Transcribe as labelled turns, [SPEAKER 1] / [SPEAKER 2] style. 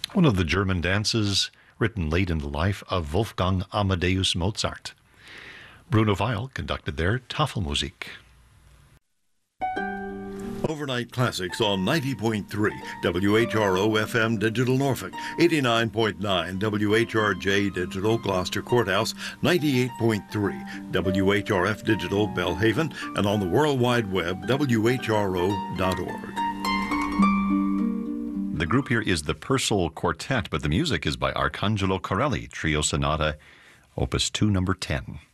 [SPEAKER 1] one of the German dances written late in the life of Wolfgang Amadeus Mozart. Bruno Weil conducted their Tafelmusik.
[SPEAKER 2] Overnight Classics on 90.3 WHRO FM Digital Norfolk, 89.9 WHRJ Digital Gloucester Courthouse, 98.3 WHRF Digital Belhaven, and on the World Wide Web, WHRO.org.
[SPEAKER 1] The group here is the Purcell Quartet, but the music is by Arcangelo Corelli, Trio Sonata, Opus 2, number 10.